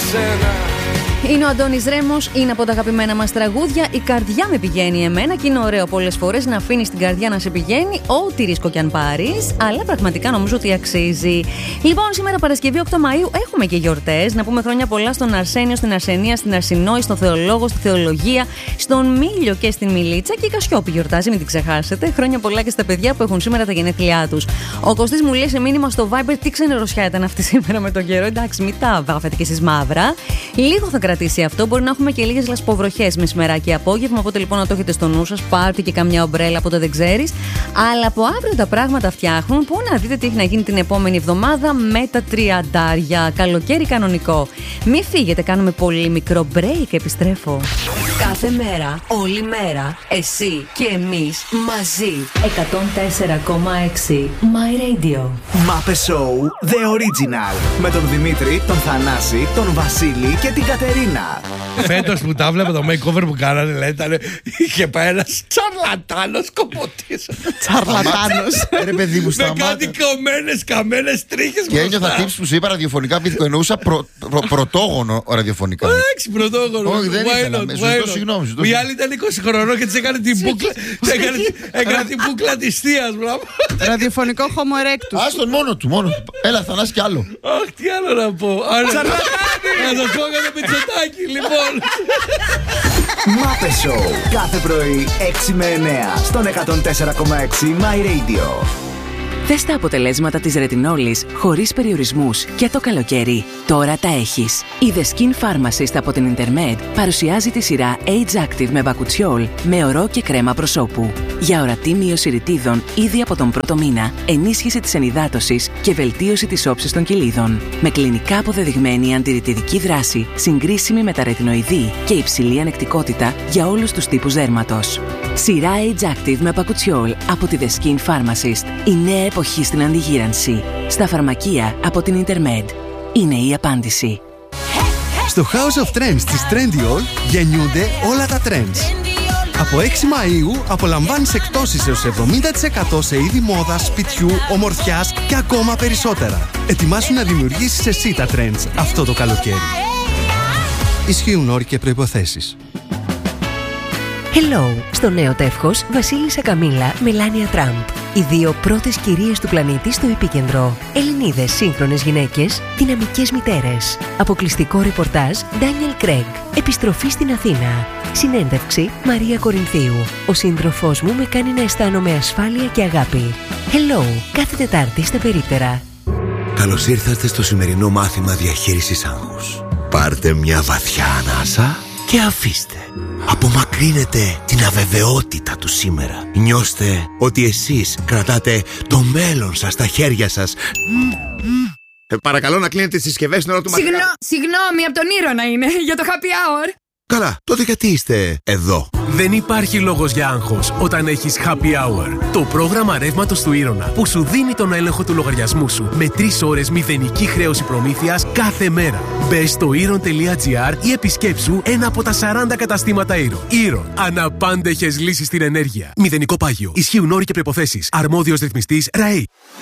σένα. Είναι ο Αντώνης Ρέμος, είναι από τα αγαπημένα μας τραγούδια. Η καρδιά με πηγαίνει εμένα και είναι ωραίο πολλές φορές να αφήνεις την καρδιά να σε πηγαίνει, ό,τι ρίσκο κι αν πάρεις. Αλλά πραγματικά νομίζω ότι αξίζει. Λοιπόν, σήμερα Παρασκευή 8 Μαΐου έχουμε και γιορτές. Να πούμε χρόνια πολλά στον Αρσένιο, στην Αρσενία, στην Αρσινόη, στον Θεολόγο, στη Θεολογία, στον Μίλιο και στην Μιλίτσα. Και η Κασιόπη γιορτάζει, μην την ξεχάσετε. Χρόνια πολλά και στα παιδιά που έχουν σήμερα τα γενέθλιά τους. Ο Κωστής μου λέει σε μήνυμα στο Viber τι ξενερωσιά ήταν αυτή σήμερα με τον καιρό. Εντάξει, μην τα βάφετε κι εσείς μαύρα. Λίγο θα κρατήσει αυτό. Μπορεί να έχουμε και λίγες λασποβροχές μεσημεράκι απόγευμα. Οπότε λοιπόν να το έχετε στο νου σας. Πάρτε και καμιά ομπρέλα, ποτέ δεν ξέρεις. Αλλά από αύριο τα πράγματα φτιάχνουν. Πού να δείτε τι έχει να γίνει την επόμενη εβδομάδα με τα 30. Καλοκαίρι κανονικό. Μην φύγετε, κάνουμε πολύ μικρό break. Επιστρέφω. Κάθε μέρα, όλη μέρα, εσύ και εμείς μαζί. 104,6 My Radio. Μάπε Show The Original. Με τον Δημήτρη, τον Θανάση, τον Βασίλη και την Κατερίνα. Φέτος που τα βλέπω το makeover που κάνανε, λέει, είχε πάει ένας τσαρλατάνος κομμωτής. Τσαρλατάνος. Ρε παιδί μου, με κάτι καμένες τρίχες. Και ένιωθα tips που σου είπα ραδιοφωνικά, επειδή το εννοούσα πρωτόγονο ραδιοφωνικά. Εντάξει, πρωτόγονο. Όχι, δεν ήθελα. Συγγνώμη. Η άλλη ήταν 20 χρονών και της έκανε την μπούκλα. Έκανε την μπούκλα της θείας, μπράβο. Ραδιοφωνικό Homo erectus. Άστον μόνο του. Έλα, Θανάση κι άλλο. Αχ, τι άλλο να πω. Να σας πω για το πετσοτάκι, λοιπόν. Μάπε Show. Κάθε πρωί 6 με 9 στον 104,6 My Radio. Θες τα αποτελέσματα της ρετινόλης χωρίς περιορισμούς και το καλοκαίρι. Τώρα τα έχεις. Η The Skin Pharmacist από την Intermed παρουσιάζει τη σειρά Age Active με μπακουτσιόλ, με ορό και κρέμα προσώπου. Για ορατή μείωση ρητίδων ήδη από τον πρώτο μήνα, ενίσχυση της ενυδάτωσης και βελτίωση της όψης των κοιλίδων. Με κλινικά αποδεδειγμένη αντιρρητιδική δράση, συγκρίσιμη με τα ρετινοειδή και υψηλή ανεκτικότητα για όλους τους τύπους δέρματος. Σειρά Age Active με μπακουτσιόλ από τη The Skin Pharmacist. Η νέα εποχή στην αντιγύρανση. Στα φαρμακεία από την Intermed. Είναι η απάντηση. Στο House of Trends της Trendyol γεννιούνται όλα τα trends. Από 6 Μαΐου απολαμβάνεις εκτόσεις έως 70% σε είδη μόδας, σπιτιού, ομορφιάς και ακόμα περισσότερα. Ετοιμάσου να δημιουργήσεις εσύ τα trends αυτό το καλοκαίρι. Ισχύουν όροι και προϋποθέσεις. Hello, στο νέο τεύχος Βασίλισσα Καμίλα, Μελάνια Τραμπ. Οι δύο πρώτες κυρίες του πλανήτη στο επίκεντρο. Ελληνίδες σύγχρονες γυναίκες, δυναμικές μητέρες. Αποκλειστικό ρεπορτάζ Daniel Craig. Επιστροφή στην Αθήνα. Συνέντευξη Μαρία Κορινθίου. Ο σύντροφός μου με κάνει να αισθάνομαι ασφάλεια και αγάπη. Hello, κάθε Τετάρτη στα περίπτερα. Καλώς ήρθατε στο σημερινό μάθημα διαχείρισης άγχους. Πάρτε μια βαθιά ανάσα και αφήστε. Απομακρύνετε την αβεβαιότητα του σήμερα. Νιώστε ότι εσείς κρατάτε το μέλλον σας στα χέρια σας. Παρακαλώ να κλείνετε τις συσκευές στην ώρα του μαθήματος. Συγγνώμη, από τον Ήρωνα είναι, για το happy hour. Καλά, τότε γιατί είστε εδώ? Δεν υπάρχει λόγος για άγχος όταν έχεις Happy Hour. Το πρόγραμμα ρεύματος του Ήρωνα που σου δίνει τον έλεγχο του λογαριασμού σου με 3 ώρες μηδενική χρέωση προμήθειας κάθε μέρα. Μπες στο Iron.gr ή επισκέψου ένα από τα 40 καταστήματα Iron. Iron. Αναπάντεχες λύσεις στην ενέργεια. Μηδενικό πάγιο. Ισχύουν όροι και προϋποθέσεις. Αρμόδιος ρυθμιστής ΡΑΗ.